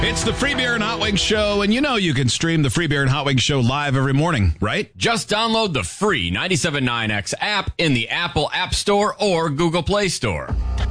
It's the Free Beer and Hot Wings Show, and you know you can stream the Free Beer and Hot Wings Show live every morning, right? Just download the free 97.9X app in the Apple App Store or Google Play Store.